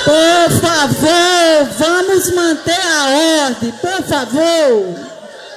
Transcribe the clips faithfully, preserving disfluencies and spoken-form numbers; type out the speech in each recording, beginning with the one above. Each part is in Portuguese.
Por favor, vamos manter a ordem, por favor.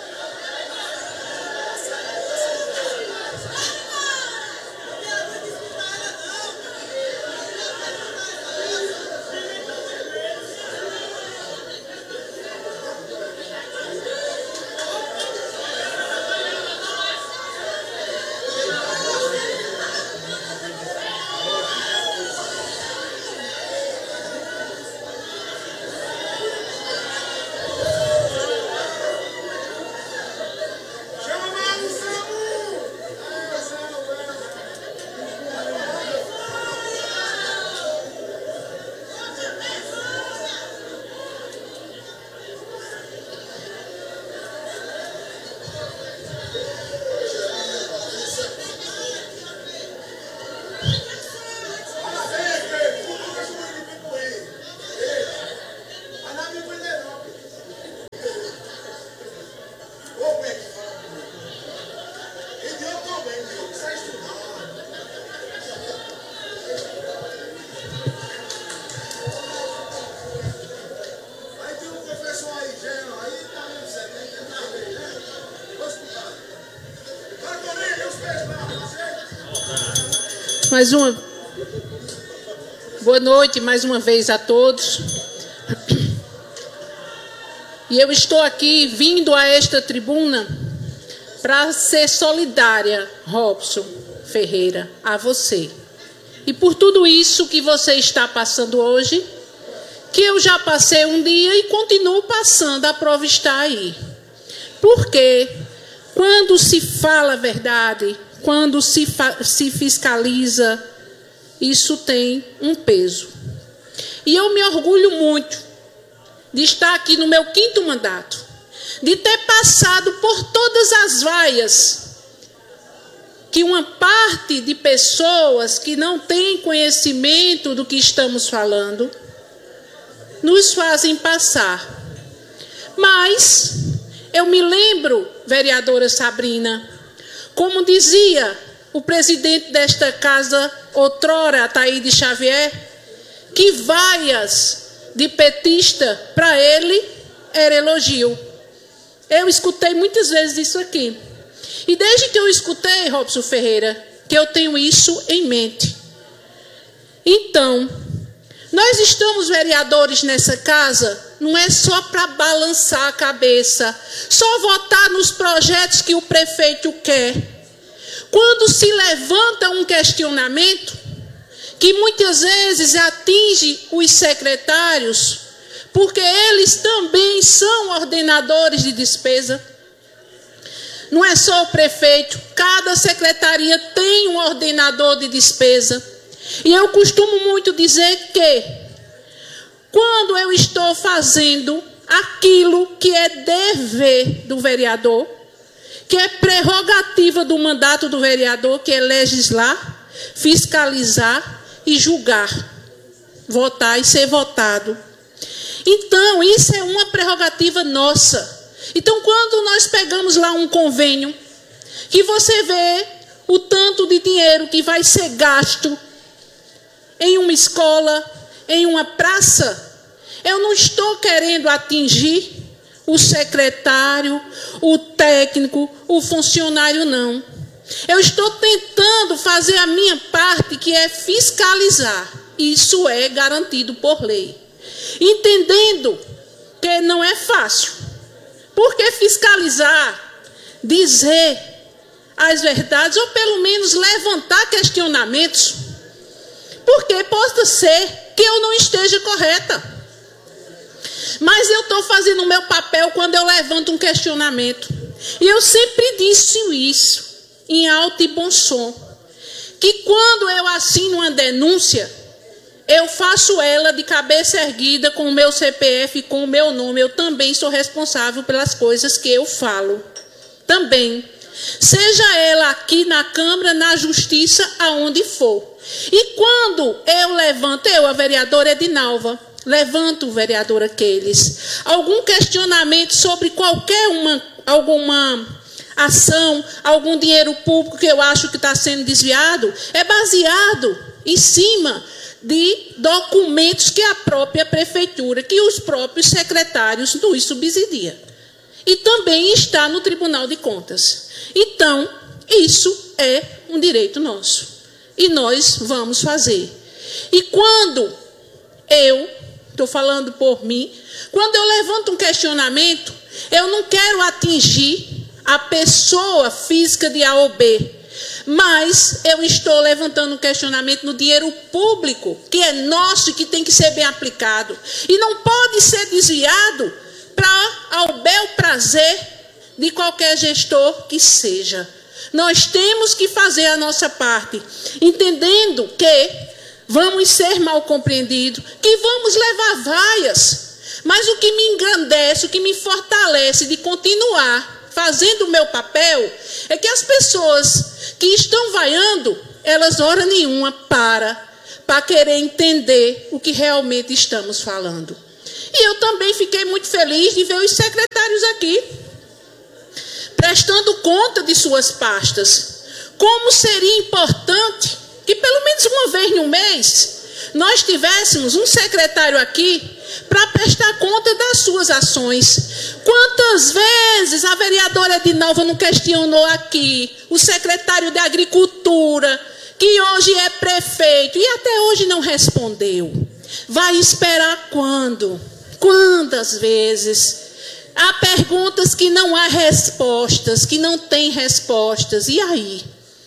Mais uma boa noite mais uma vez a todos. E eu estou aqui vindo a esta tribuna para ser solidária, Robson Ferreira, a você. E por tudo isso que você está passando hoje, que eu já passei um dia e continuo passando, a prova está aí. Porque quando se fala a verdade, quando se, se fiscaliza, isso tem um peso. E eu me orgulho muito de estar aqui no meu quinto mandato, de ter passado por todas as vaias que uma parte de pessoas que não têm conhecimento do que estamos falando nos fazem passar. Mas eu me lembro, vereadora Sabrina, como dizia o presidente desta casa, outrora, Ataíde Xavier, que vaias de petista, para ele, era elogio. Eu escutei muitas vezes isso aqui. E desde que eu escutei, Robson Ferreira, que eu tenho isso em mente. Então, nós estamos vereadores nessa casa, não é só para balançar a cabeça, só votar nos projetos que o prefeito quer. Quando se levanta um questionamento, que muitas vezes atinge os secretários, porque eles também são ordenadores de despesa. Não é só o prefeito, cada secretaria tem um ordenador de despesa. E eu costumo muito dizer que, quando eu estou fazendo aquilo que é dever do vereador, que é prerrogativa do mandato do vereador, que é legislar, fiscalizar e julgar, votar e ser votado. Então, isso é uma prerrogativa nossa. Então, quando nós pegamos lá um convênio, que você vê o tanto de dinheiro que vai ser gasto em uma escola, em uma praça, eu não estou querendo atingir o secretário, o técnico, o funcionário, não. Eu estou tentando fazer a minha parte, que é fiscalizar. Isso é garantido por lei. Entendendo que não é fácil. Porque fiscalizar, dizer as verdades, ou pelo menos levantar questionamentos, porque possa ser que eu não esteja correta. Mas eu estou fazendo o meu papel quando eu levanto um questionamento. E eu sempre disse isso, em alto e bom som, que quando eu assino uma denúncia, eu faço ela de cabeça erguida, com o meu C P F e com o meu nome. Eu também sou responsável pelas coisas que eu falo. Também. Seja ela aqui na Câmara, na Justiça, aonde for. E quando eu levanto, eu, a vereadora Edinalva, levanto, vereadora Keilis, algum questionamento sobre qualquer uma, alguma ação, algum dinheiro público que eu acho que está sendo desviado, é baseado em cima de documentos que a própria prefeitura, que os próprios secretários nos subsidiam. E também está no Tribunal de Contas. Então, isso é um direito nosso. E nós vamos fazer. E quando eu, estou falando por mim, quando eu levanto um questionamento, eu não quero atingir a pessoa física de A ou B, mas eu estou levantando um questionamento no dinheiro público, que é nosso e que tem que ser bem aplicado. E não pode ser desviado para ao bel prazer de qualquer gestor que seja. Nós temos que fazer a nossa parte, entendendo que vamos ser mal compreendidos, que vamos levar vaias. Mas o que me engrandece, o que me fortalece de continuar fazendo o meu papel, é que as pessoas que estão vaiando, elas hora nenhuma param para querer entender o que realmente estamos falando. E eu também fiquei muito feliz de ver os secretários aqui, prestando conta de suas pastas. Como seria importante que pelo menos uma vez no mês nós tivéssemos um secretário aqui para prestar conta das suas ações. Quantas vezes a vereadora Edinalva não questionou aqui o secretário de Agricultura, que hoje é prefeito, e até hoje não respondeu. Vai esperar quando? Quantas vezes? Há perguntas que não há respostas, que não têm respostas. E aí?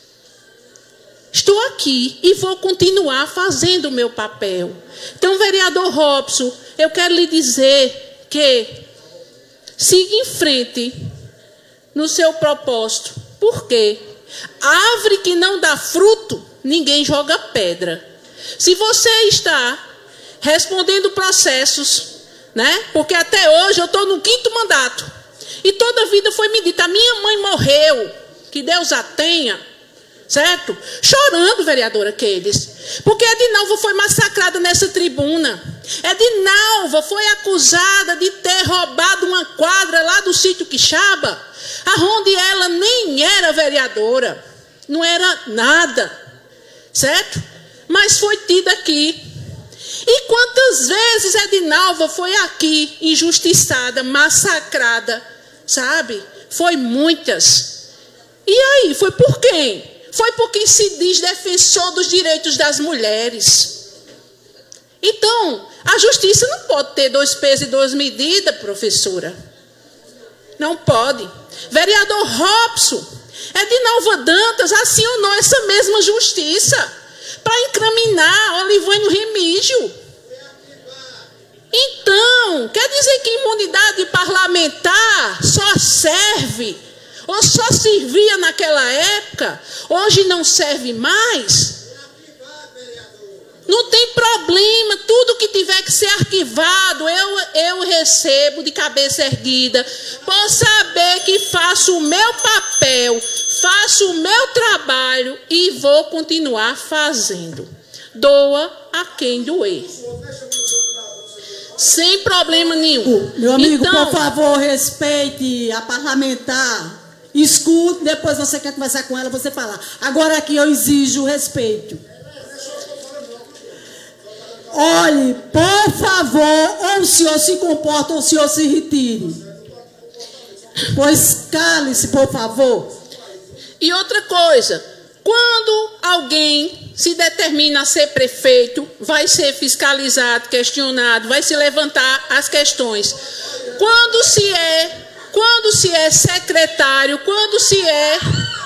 Estou aqui e vou continuar fazendo o meu papel. Então, vereador Robson, eu quero lhe dizer que siga em frente no seu propósito. Por quê? Árvore que não dá fruto, ninguém joga pedra. Se você está respondendo processos, né? Porque até hoje eu estou no quinto mandato. E toda a vida foi me dita, a minha mãe morreu, que Deus a tenha, certo? Chorando, vereadora Keides, porque Edinalva foi massacrada nessa tribuna. Edinalva foi acusada de ter roubado uma quadra lá do sítio Quixaba, aonde ela nem era vereadora, não era nada, certo? Mas foi tida aqui. E quantas vezes Edinalva foi aqui injustiçada, massacrada, sabe? Foi muitas. E aí, foi por quem? Foi por quem se diz defensor dos direitos das mulheres. Então, a justiça não pode ter dois pesos e duas medidas, professora. Não pode. Vereador Robson, Edinalva Dantas acionou essa mesma justiça para incriminar Olivânio Remígio. Então, quer dizer que imunidade parlamentar só serve, ou só servia naquela época, hoje não serve mais? Não tem problema, tudo que tiver que ser arquivado, eu, eu recebo de cabeça erguida, por saber que faço o meu papel, faço o meu trabalho e vou continuar fazendo. Doa a quem doer. Sem problema nenhum. Meu amigo, então, por favor, respeite a parlamentar. Escute, depois você quer conversar com ela, você fala. Agora aqui eu exijo respeito. Olhe, por favor, ou o senhor se comporta ou o senhor se retire. Pois cale-se, por favor. E outra coisa, quando alguém se determina a ser prefeito, vai ser fiscalizado, questionado, vai se levantar as questões. Quando se é, quando se é secretário, quando se é,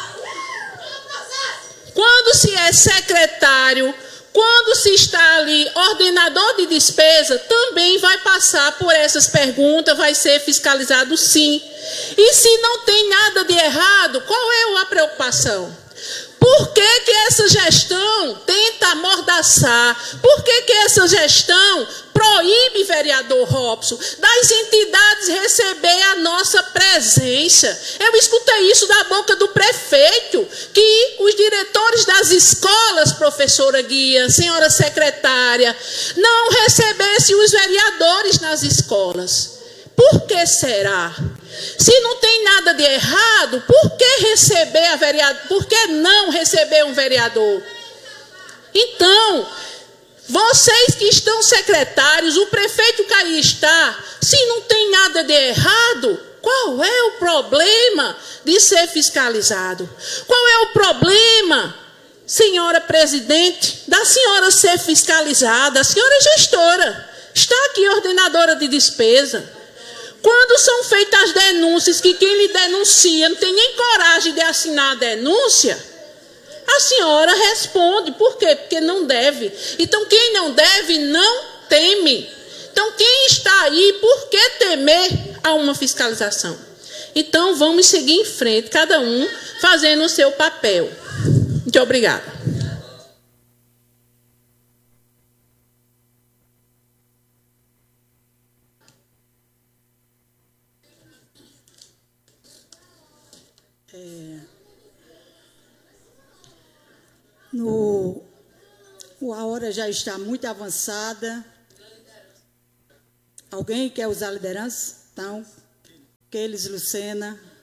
quando se é secretário, quando se está ali ordenador de despesa, também vai passar por essas perguntas, vai ser fiscalizado sim. E se não tem nada de errado, qual é a preocupação? Por que que essa gestão tenta amordaçar? Por que que essa gestão proíbe, vereador Robson, das entidades receber a nossa presença? Eu escutei isso da boca do prefeito, que os diretores das escolas, professora Guia, senhora secretária, não recebessem os vereadores nas escolas. Por que será? Se não tem nada de errado, por que receber a vereador? Por que não receber um vereador? Então, Vocês que estão secretários, o prefeito que aí está, se não tem nada de errado, qual é o problema de ser fiscalizado? Qual é o problema, senhora presidente, da senhora ser fiscalizada? A senhora é gestora, está aqui ordenadora de despesa. Quando são feitas as denúncias que quem lhe denuncia não tem nem coragem de assinar a denúncia, a senhora responde. Por quê? Porque não deve. Então, quem não deve, não teme. Então, quem está aí, por que temer a uma fiscalização? Então, vamos seguir em frente, cada um fazendo o seu papel. Muito obrigada. É, no, a hora já está muito avançada. Alguém quer usar a liderança? Então, Keles Lucena.